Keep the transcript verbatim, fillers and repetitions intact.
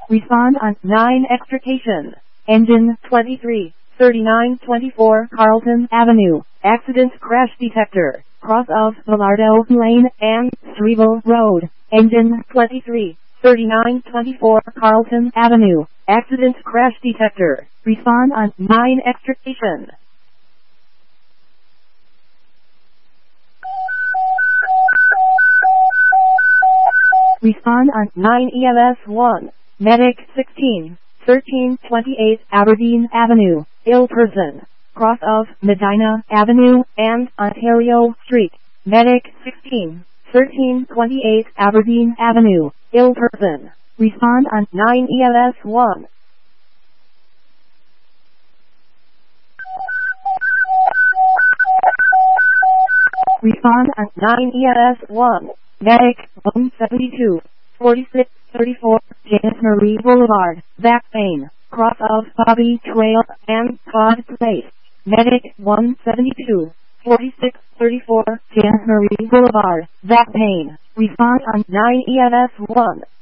Respond on nine extrication. Engine twenty-three thirty-nine twenty-four Carlton Avenue. Accident crash detector. Cross of Villardo Lane and Strevel Road. Engine twenty-three thirty-nine twenty-four Carlton Avenue. Accident crash detector. Respond on nine extrication. Respond on nine E M S one. Medic sixteen thirteen twenty-eight Aberdeen Avenue. Ill person. Cross of Medina Avenue and Ontario Street. Medic sixteen thirteen twenty-eight Aberdeen Avenue. Ill person. Respond on nine E M S one. Respond on nine E M S one. Medic one seventy-two forty-six thirty-four Janet Marie Boulevard. Back pain. Cross of Bobby Trail and Todd Place. Medic one seventy-two forty-six thirty-four Janet Marie Boulevard. Back pain. Respond on nine E M S one.